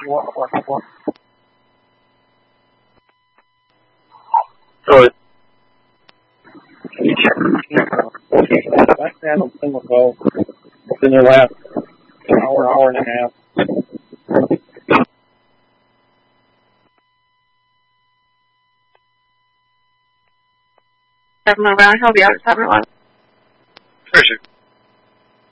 What? So Last had them single go within their last hour and a half. Around, he'll be out at 7-Eleven.